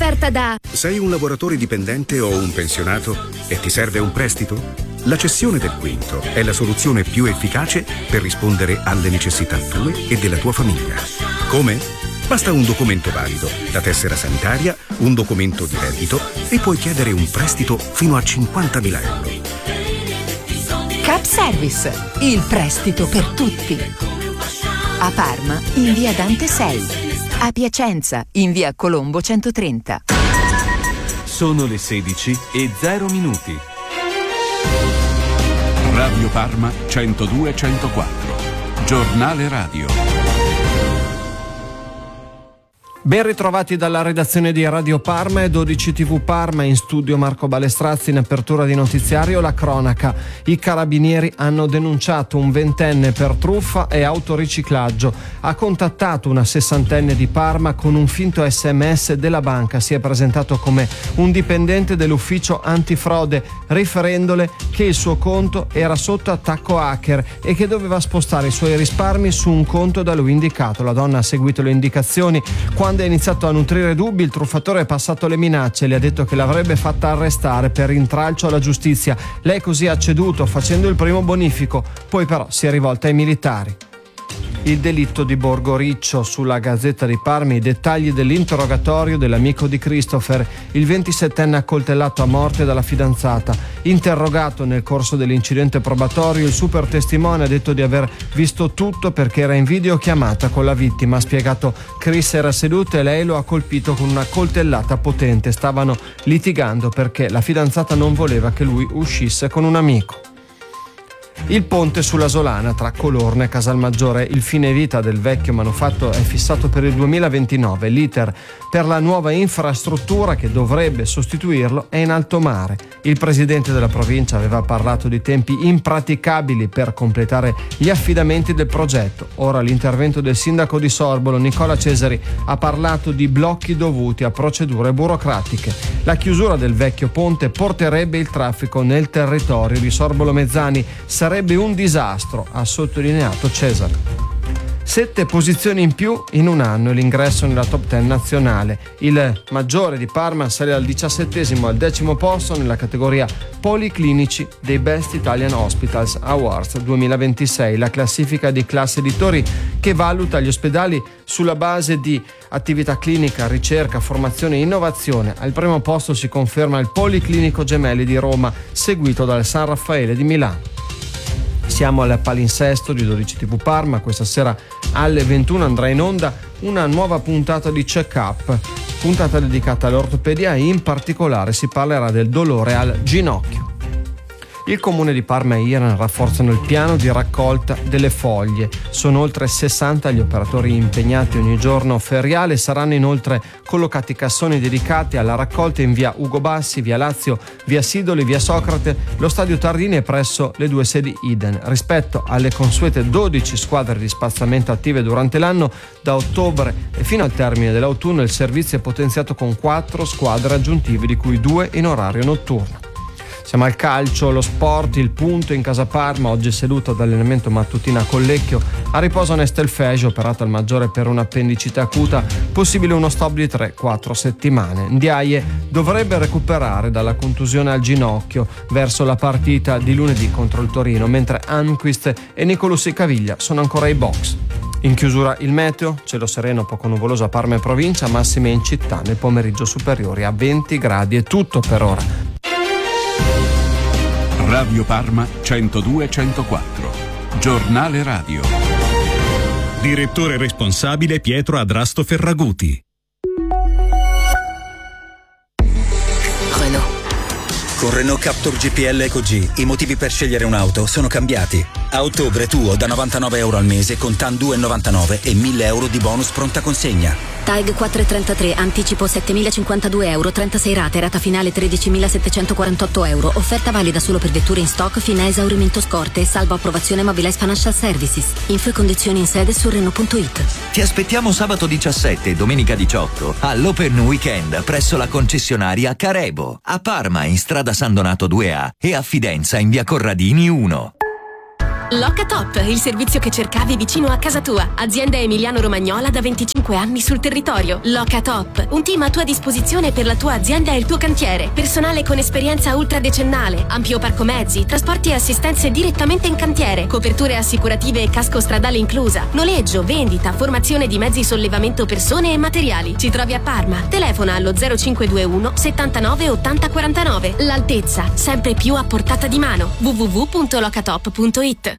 offerta da... Sei un lavoratore dipendente o un pensionato e ti serve un prestito? La cessione del quinto è la soluzione più efficace per rispondere alle necessità tue e della tua famiglia. Come? Basta un documento valido, la tessera sanitaria, un documento di reddito e puoi chiedere un prestito fino a 50.000 euro. Cap Service, il prestito per tutti. A Parma, in via Dante 6. A Piacenza, in via Colombo 130. Sono le 16:0. Radio Parma 102-104. Giornale radio. Ben ritrovati dalla redazione di Radio Parma e 12 TV Parma, in studio Marco Balestrazzi. In apertura di notiziario la cronaca. I carabinieri hanno denunciato un 20enne per truffa e autoriciclaggio. Ha contattato una 60enne di Parma con un finto SMS della banca. Si è presentato come un dipendente dell'ufficio antifrode, riferendole che il suo conto era sotto attacco hacker e che doveva spostare i suoi risparmi su un conto da lui indicato. La donna ha seguito le indicazioni. Quando ha iniziato a nutrire dubbi, il truffatore è passato le minacce, le ha detto che l'avrebbe fatta arrestare per intralcio alla giustizia. Lei così ha ceduto facendo il primo bonifico, poi però si è rivolta ai militari. Il delitto di Borgo Riccio. Sulla Gazzetta di Parma i dettagli dell'interrogatorio dell'amico di Christopher, il 27enne accoltellato a morte dalla fidanzata. Interrogato nel corso dell'incidente probatorio, il super testimone ha detto di aver visto tutto perché era in videochiamata con la vittima. Ha spiegato: Chris era seduto e lei lo ha colpito con una coltellata potente. Stavano litigando perché la fidanzata non voleva che lui uscisse con un amico. Il ponte sulla Solana tra Colorno e Casalmaggiore. Il fine vita del vecchio manufatto è fissato per il 2029. L'iter per la nuova infrastruttura che dovrebbe sostituirlo è in alto mare. Il presidente della provincia aveva parlato di tempi impraticabili per completare gli affidamenti del progetto. Ora l'intervento del sindaco di Sorbolo, Nicola Cesari, ha parlato di blocchi dovuti a procedure burocratiche. La chiusura del vecchio ponte porterebbe il traffico nel territorio di Sorbolo Mezzani. Sarebbe un disastro, ha sottolineato Cesare. 7 posizioni in più in un anno, l'ingresso nella top 10 nazionale. Il maggiore di Parma sale dal 17° al 10° posto nella categoria policlinici dei Best Italian Hospitals Awards 2026, la classifica di Classe Editori che valuta gli ospedali sulla base di attività clinica, ricerca, formazione e innovazione. Al primo posto si conferma il Policlinico Gemelli di Roma, seguito dal San Raffaele di Milano. Siamo al palinsesto di 12 TV Parma. Questa sera alle 21 andrà in onda una nuova puntata di Check Up, puntata dedicata all'ortopedia e in particolare si parlerà del dolore al ginocchio. Il comune di Parma e Iran rafforzano il piano di raccolta delle foglie. Sono oltre 60 gli operatori impegnati ogni giorno feriale. Saranno inoltre collocati cassoni dedicati alla raccolta in via Ugo Bassi, via Lazio, via Sidoli, via Socrate, lo stadio Tardini e presso le 2 sedi Iden. Rispetto alle consuete 12 squadre di spazzamento attive durante l'anno, da ottobre e fino al termine dell'autunno il servizio è potenziato con 4 squadre aggiuntive, di cui 2 in orario notturno. Siamo al calcio, lo sport, il punto in casa Parma. Oggi seduta d'allenamento mattutina a Collecchio. A riposo Nestelfegio, operato al maggiore per un'appendicite acuta, possibile uno stop di 3-4 settimane. Ndiaye dovrebbe recuperare dalla contusione al ginocchio verso la partita di lunedì contro il Torino, mentre Anquist e Nicolussi Caviglia sono ancora ai box. In chiusura il meteo, cielo sereno poco nuvoloso a Parma e provincia, massime in città nel pomeriggio superiori a 20 gradi. È tutto per ora. Radio Parma 102-104. Giornale radio. Direttore responsabile Pietro Adrasto Ferraguti. Renault. Con Renault Captur GPL Eco G i motivi per scegliere un'auto sono cambiati. A ottobre tuo da €99 al mese con TAN 2,99 e €1.000 di bonus pronta consegna. TAG 433, anticipo €7.052, 36 rate, rata finale €13.748. Offerta valida solo per vetture in stock fino a esaurimento scorte e salvo approvazione Mobilize Financial Services. Info e condizioni in sede su Renault.it. Ti aspettiamo sabato 17 e domenica 18 all'Open Weekend presso la concessionaria Carebo, a Parma in strada San Donato 2A e a Fidenza in via Corradini 1. Locatop, il servizio che cercavi vicino a casa tua. Azienda emiliano-romagnola da 25 anni sul territorio. Locatop, un team a tua disposizione per la tua azienda e il tuo cantiere. Personale con esperienza ultradecennale, ampio parco mezzi, trasporti e assistenze direttamente in cantiere, coperture assicurative e casco stradale inclusa, noleggio, vendita, formazione di mezzi sollevamento persone e materiali. Ci trovi a Parma. Telefona allo 0521 79 80 49. L'altezza, sempre più a portata di mano. www.locatop.it.